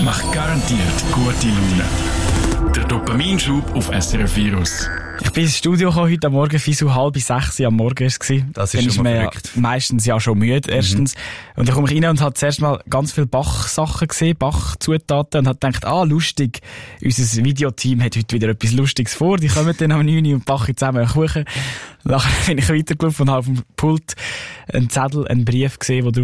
macht garantiert gute Laune. Der Dopaminschub auf SRF Virus. Ich bin ins Studio gekommen, heute Morgen, 5:30 am Morgen war es. Das ist schon mal verrückt. Meistens ja schon müde, erstens. Und dann komme ich rein und habe zuerst mal ganz viele Bach-Sachen gesehen, Bach-Zutaten, und habe gedacht, lustig, unser Videoteam hat heute wieder etwas Lustiges vor, die kommen dann am 9 Uhr und backen zusammen einen Kuchen. Nachher bin ich weitergelaufen und habe auf dem Pult einen Zettel, einen Brief gesehen, wo drauf